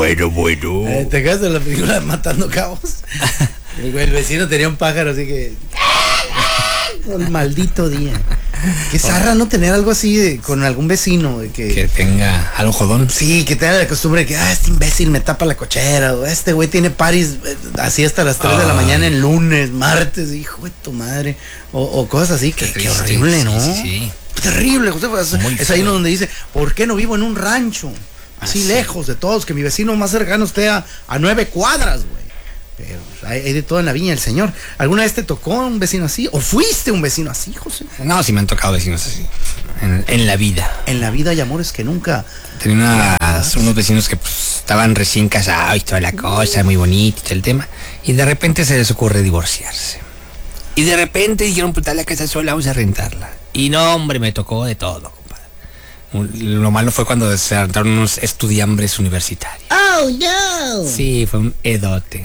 Bueno. ¿Te acuerdas de la película Matando Cabos? El vecino tenía un pájaro así que... El maldito día. Qué zarra no tener algo así con algún vecino. Que tenga algo jodón. Sí, que tenga la costumbre de que, este imbécil me tapa la cochera, o este güey tiene paris así hasta las 3 de la mañana en lunes, martes, hijo de tu madre. O cosas así, que horrible, ¿no? Sí. Terrible, José. Es ahí donde dice, ¿por qué no vivo en un rancho? Así lejos de todos, que mi vecino más cercano esté a 9 cuadras, güey. Pero hay de todo en la viña del Señor. ¿Alguna vez te tocó un vecino así? ¿O fuiste un vecino así, José? No, sí me han tocado vecinos así. En la vida. En la vida hay amores que nunca... Tenía unos vecinos que pues, estaban recién casados y toda la cosa, muy bonito y todo el tema. Y de repente se les ocurre divorciarse. Y de repente dijeron, puta, la casa sola, vamos a rentarla. Y no, hombre, me tocó de todo, compadre. Lo malo fue cuando se rentaron unos estudiambres universitarios. ¡Oh, no! Sí, fue un edote.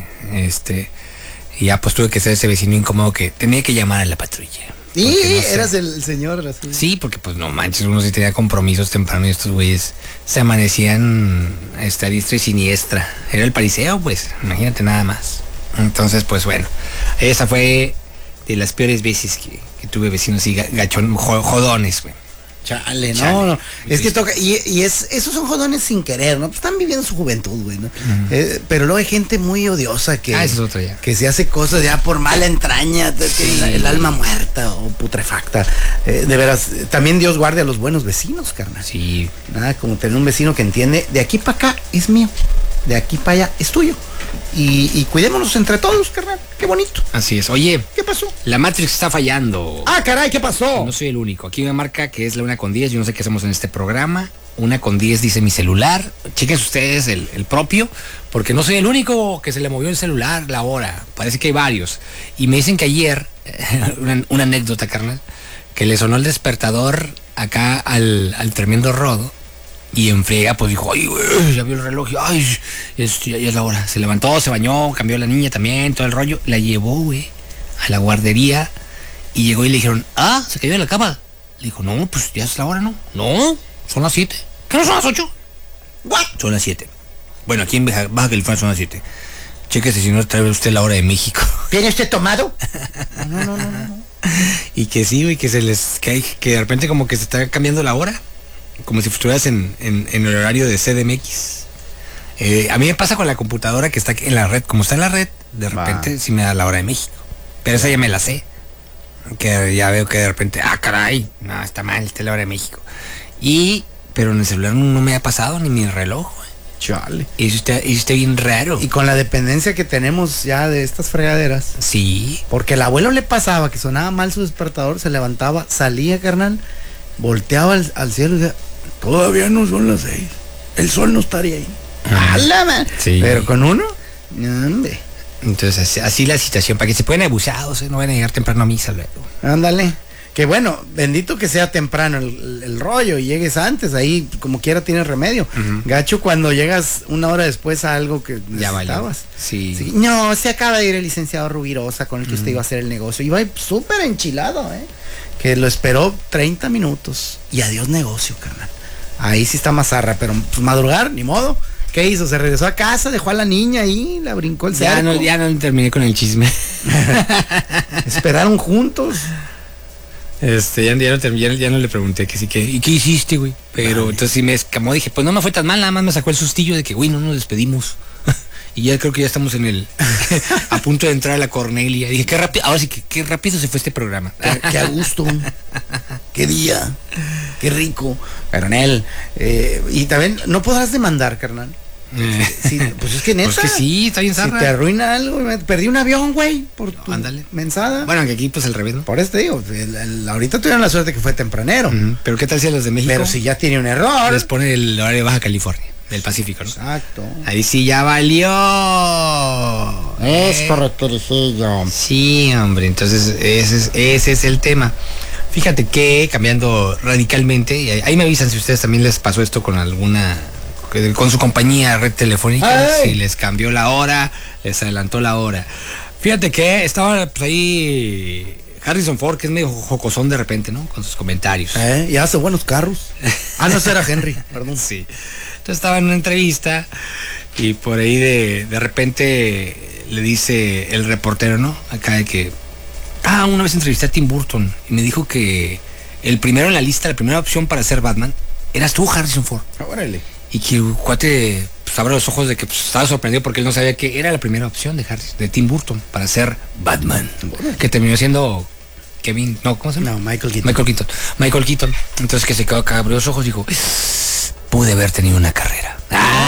Y ya pues tuve que ser ese vecino incómodo que tenía que llamar a la patrulla. Sí, no sé. eras el señor así. Sí, porque pues no manches, uno sí tenía compromisos temprano y estos güeyes se amanecían a diestra y siniestra. Era el pariseo, pues, imagínate nada más. Entonces, pues bueno, esa fue de las peores veces que tuve vecinos así jodones, güey. Chale, no. Es que toca, y esos son jodones sin querer, ¿no? Pues están viviendo su juventud, güey, ¿no? Pero luego hay gente muy odiosa que... eso es otro ya. Que se hace cosas ya por mala entraña, sí. el alma muerta o putrefacta. De veras, también Dios guarde a los buenos vecinos, carnal. Sí. Nada, como tener un vecino que entiende, de aquí para acá es mío, de aquí para allá es tuyo. Y cuidémonos entre todos, carnal. Qué bonito. Así es. Oye, ¿qué pasó? La Matrix está fallando. Ah, caray, ¿qué pasó? No soy el único. Aquí me marca que es la 1:10. Yo no sé qué hacemos en este programa. 1:10 dice mi celular. Chequen ustedes el propio, porque no soy el único que se le movió el celular la hora. Parece que hay varios. Y me dicen que ayer, una anécdota, carnal, que le sonó el despertador acá al tremendo Rodo. Y en friega, pues dijo, ay, güey, ya vio el reloj, ay, ya es la hora. Se levantó, se bañó, cambió la niña también, todo el rollo. La llevó, güey, a la guardería. Y llegó y le dijeron, se cayó de la cama. Le dijo, no, pues ya es la hora, ¿no? No, son las 7. ¿Qué no son las 8? ¿What? Son las 7. Bueno, aquí en Baja California son las 7. Chéquese si no trae usted la hora de México. ¿Tiene usted tomado? No. Y que sí, güey, que se les cae, que de repente como que se está cambiando la hora. Como si estuvieras en el horario de CDMX. A mí me pasa con la computadora que está en la red. Como está en la red, de repente sí me da la hora de México. Pero esa ya me la sé. Que ya veo que de repente, caray, no, está mal, está la hora de México. Pero en el celular no me ha pasado ni mi reloj, güey. Chale. Y eso está bien raro. Y con la dependencia que tenemos ya de estas fregaderas. Sí. Porque al abuelo le pasaba que sonaba mal su despertador, se levantaba, salía, carnal, volteaba al cielo y decía, todavía no son las 6. El sol no estaría ahí. Sí. Pero con uno, hombre. Entonces, así la situación, para que se puedan abusados, no van a llegar temprano a misa luego. Ándale. Que bueno, bendito que sea temprano el rollo y llegues antes, ahí como quiera tienes remedio. Gacho cuando llegas una hora después a algo que ya necesitabas. Sí. No, se acaba de ir el licenciado Rubirosa con el que usted iba a hacer el negocio. Iba súper enchilado, que lo esperó 30 minutos. Y adiós negocio, carnal. Ahí sí está más zarra, pero pues, madrugar, ni modo. ¿Qué hizo? Se regresó a casa, dejó a la niña ahí, la brincó el cerco. Ya no terminé con el chisme. Esperaron juntos. Ya no le pregunté que sí, ¿y qué hiciste, güey? Pero entonces sí me escamó, dije, pues no me fue tan mal, nada más me sacó el sustillo de que, güey, no nos despedimos. Y ya creo que ya estamos a punto de entrar a la Cornelia. Dije, qué rápido, ahora sí que qué rápido se fue este programa. Qué a gusto, qué día, qué rico. Pero en él, y también, no podrás demandar, carnal. Sí, pues es que neta. Pues que sí, está bien zarra. Si te arruina algo, perdí un avión, güey, por tu mensada. Bueno, que aquí pues al revés, ¿no? Por eso te digo, ahorita tuvieron la suerte que fue tempranero. Pero ¿qué tal si a los de México? Pero si ya tiene un error. Les pone el horario de Baja California, del Pacífico, ¿no? Exacto. Ahí sí ya valió. Es correcto, sí, hombre, entonces ese es el tema. Fíjate que, cambiando radicalmente, y ahí me avisan si a ustedes también les pasó esto con su compañía red telefónica. Si les cambió la hora, les adelantó la hora. Fíjate que estaba pues, ahí Harrison Ford, que es medio jocosón de repente, ¿no? Con sus comentarios. Y hace buenos carros. No, ese era Henry, perdón. Sí. Entonces estaba en una entrevista Y por ahí de repente le dice el reportero, ¿no? Acá de que, una vez entrevisté a Tim Burton y me dijo que el primero en la lista, la primera opción para ser Batman, eras tú, Harrison Ford. Órale. Y que el cuate pues, abre los ojos de que pues, estaba sorprendido porque él no sabía que era la primera opción de Tim Burton para ser Batman. Que terminó siendo Kevin, no, ¿cómo se llama? No, Michael Keaton. Michael Keaton. Entonces que se quedó acá, abrió los ojos y dijo, pude haber tenido una carrera.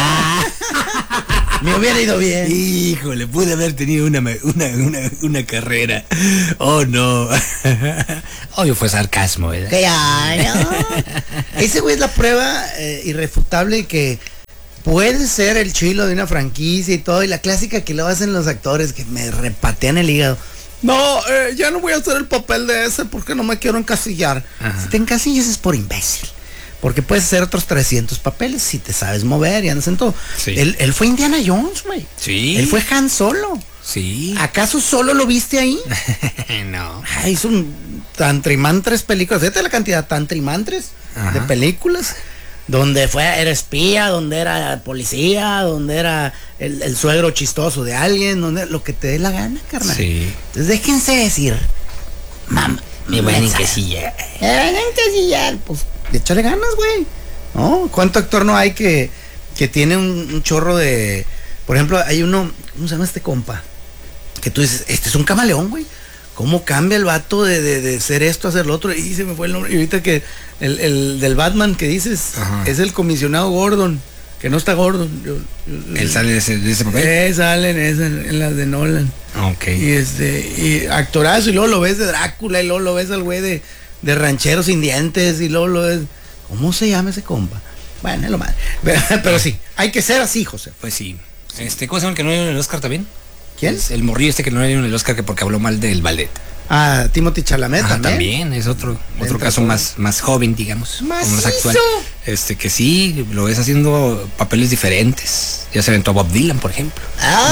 Me hubiera ido bien. Híjole, pude haber tenido una carrera. Oh, no. Obvio fue sarcasmo, ¿verdad? Claro. Ese güey es la prueba irrefutable que puede ser el chilo de una franquicia y todo. Y la clásica que lo hacen los actores que me repatean el hígado. No, ya no voy a hacer el papel de ese porque no me quiero encasillar. Ajá. Si te encasillas es por imbécil. Porque puedes hacer otros 300 papeles si te sabes mover y andas en todo. Sí. Él fue Indiana Jones, güey. Sí. Él fue Han Solo. Sí. ¿Acaso solo lo viste ahí? No. Hizo un tantrimantres películas. Fíjate la cantidad tantrimantres de películas. Donde era espía, donde era policía, donde era el suegro chistoso de alguien, donde lo que te dé la gana, carnal. Sí. Entonces déjense decir, mamá, me van a encasillar. Me van a encasillar, pues échale ganas, güey. ¿No? ¿Cuánto actor no hay que tiene un chorro de... Por ejemplo, hay uno, ¿cómo se llama este compa? Que tú dices, este es un camaleón, güey. ¿Cómo cambia el vato de ser esto a ser lo otro? Y se me fue el nombre. Y ahorita que el del Batman que dices, es el comisionado Gordon, que no está Gordon. ¿Él sale de ese papel? Sale en las de Nolan. Ok. Y actorazo, y luego lo ves de Drácula, y luego lo ves al güey de Rancheros sin Dientes, y luego lo ves... ¿Cómo se llama ese compa? Bueno, es lo mal. Pero sí, hay que ser así, José. Pues sí. ¿Cómo se llama el que no dio el Oscar también? ¿Quién? El morrillo que no le dieron el Oscar que porque habló mal del ballet. Timothy Chalamet también es otro caso más joven, digamos, más actual. Que sí, lo ves haciendo papeles diferentes. Ya se aventó a Bob Dylan, por ejemplo.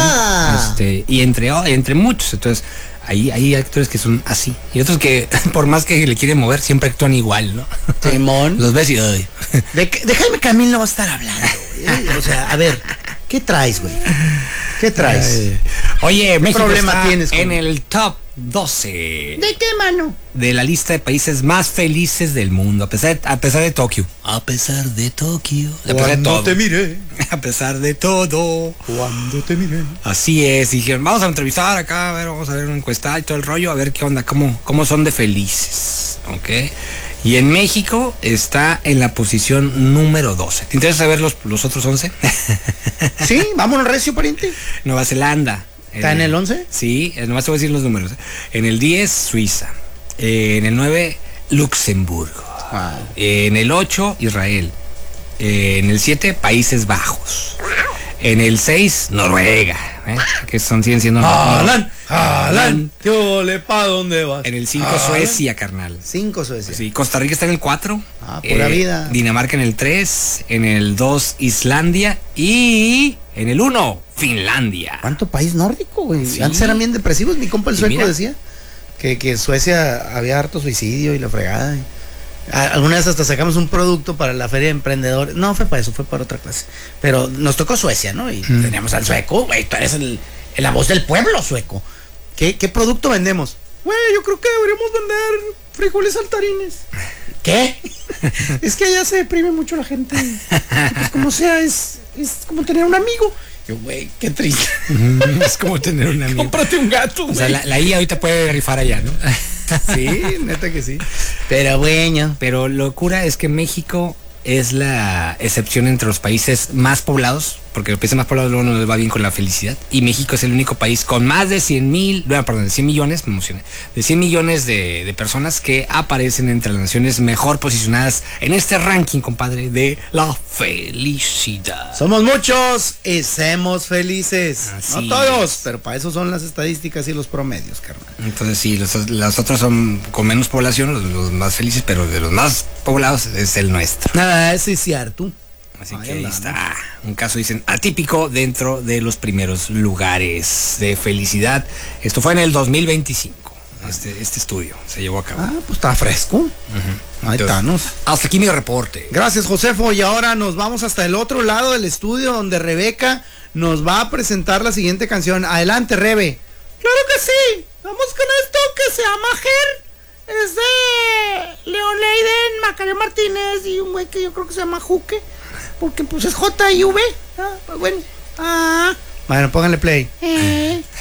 Y entre muchos. Entonces, hay actores que son así. Y otros que, por más que le quieren mover, siempre actúan igual, ¿no? Simón. Los ves y ay. De Jaime Camil no va a estar hablando. O sea, a ver, ¿qué traes, güey? ¿Qué traes? Oye, ¿qué México problema está tienes en el top 12. ¿De qué, mano? De la lista de países más felices del mundo, a pesar de Tokio. A pesar de Tokio. A pesar de todo. Te miré. A pesar de todo. Cuando te miré. Así es. Dijeron, vamos a entrevistar acá, vamos a ver una encuesta y todo el rollo, a ver qué onda, cómo son de felices. ¿Ok? Y en México está en la posición número 12. ¿Te interesa saber los otros 11? Sí, vámonos recio, pariente. Nueva Zelanda. ¿Está en el 11? Sí, nomás te voy a decir los números. En el 10, Suiza. En el 9, Luxemburgo. Wow. En el 8, Israel. En el 7, Países Bajos. En el 6, Noruega. Que siguen siendo... Alan, ¿qué ole, pa' dónde vas? En el 5, Suecia, carnal. 5 Suecia. Sí, Costa Rica está en el 4. Pura vida. Dinamarca en el 3. En el 2, Islandia. Y en el 1, Finlandia. ¿Cuánto país nórdico, güey? Sí. Antes eran bien depresivos. Mi compa el sueco mira, decía que Suecia había harto suicidio y la fregada. Alguna vez hasta sacamos un producto para la feria de emprendedores. No fue para eso, fue para otra clase. Pero nos tocó Suecia, ¿no? Y teníamos al sueco, güey, tú eres la voz del pueblo, sueco. ¿Qué producto vendemos? Güey, yo creo que deberíamos vender frijoles saltarines. ¿Qué? Es que allá se deprime mucho la gente. Pues como sea, es como tener un amigo. Yo, güey, qué triste. Es como tener un amigo. Cómprate un gato, güey. O sea, la IA ahorita puede rifar allá, ¿no? Sí, neta que sí. Pero bueno. Pero locura es que México es la excepción entre los países más poblados, porque los países más poblados luego no les va bien con la felicidad, y México es el único país con más de 100 millones, me emocioné, de 100 millones de personas que aparecen entre las naciones mejor posicionadas en este ranking, compadre, de la felicidad. Somos muchos y seamos felices. Así no todos, es. pero para eso son las estadísticas y los promedios, carnal. Entonces sí, los otros son con menos población, los más felices, pero de los más poblados es el nuestro. Nada, sí es cierto. Así que ahí está, un caso, dicen, atípico dentro de los primeros lugares de felicidad. Esto fue en el 2025. este estudio se llevó a cabo. Ah, pues está fresco. Ahí estamos. Hasta aquí mi reporte. Gracias, Josefo. Y ahora nos vamos hasta el otro lado del estudio donde Rebeca nos va a presentar la siguiente canción. Adelante, Rebe. Claro que sí. Vamos con esto que se llama Her. Es de Leon Leiden, Macario Martínez y un güey que yo creo que se llama Juque. Porque pues es J y V. Pues bueno. Bueno, pónganle play.